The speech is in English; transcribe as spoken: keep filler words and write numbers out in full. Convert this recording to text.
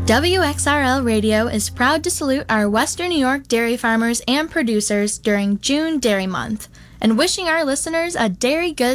W X R L Radio is proud to salute our Western New York dairy farmers and producers during June Dairy Month, and wishing our listeners a Dairy Good